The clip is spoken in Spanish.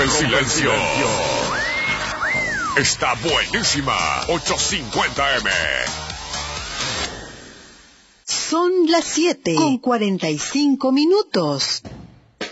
el silencio. Está buenísima. 850M. Son las 7:45.